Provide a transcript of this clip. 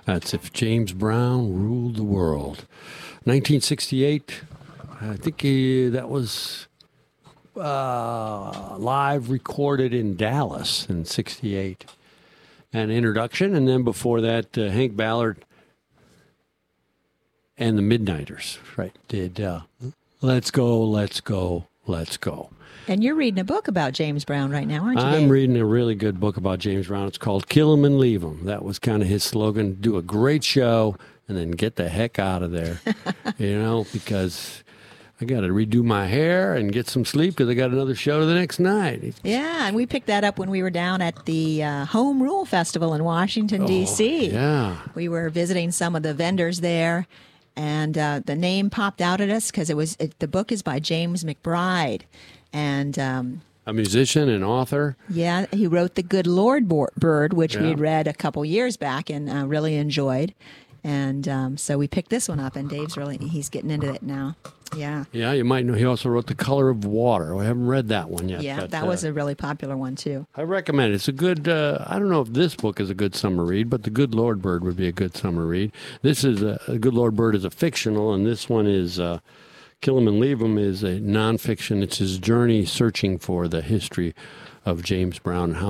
That's If James Brown Ruled the World. 1968, I think that was live recorded in Dallas in 68. An introduction, and then before that, Hank Ballard and the Midnighters, right, did Let's Go, Let's Go, Let's Go. And you're reading a book about James Brown right now, aren't you, I'm Dave? reading a really good book about James Brown. It's called Kill 'Em and Leave 'Em. That was kind of his slogan. Do a great show and then get the heck out of there, because I got to redo my hair and get some sleep because I got another show the next night. Yeah, and we picked that up when we were down at the Home Rule Festival in Washington, D.C. Yeah. We were visiting some of the vendors there, and the name popped out at us because the book is by James McBride. And a musician and author. Yeah, he wrote The Good Lord Bird, which we had read a couple years back and really enjoyed. And so we picked this one up, and he's getting into it now. Yeah. Yeah, you might know he also wrote The Color of Water. I haven't read that one yet. Yeah, but, that was a really popular one, too. I recommend it. It's a good, I don't know if this book is a good summer read, but The Good Lord Bird would be a good summer read. This is, A Good Lord Bird is a fictional, and this one is... Kill 'Em and Leave 'Em is a nonfiction. It's his journey searching for the history of James Brown and how